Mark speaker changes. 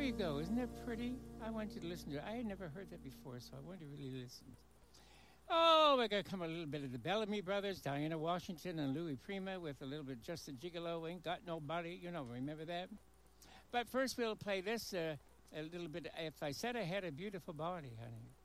Speaker 1: you go. Isn't that pretty? I wanted to listen to it. I had never heard that before, so I wanted to really listen. Oh, we're going to come a little bit of the Bellamy Brothers, Diana Washington and Louis Prima with a little bit of Just a Gigolo, Ain't Got Nobody. You know, remember that? But first we'll play this, a little bit, If I Said I Had a Beautiful Body, honey.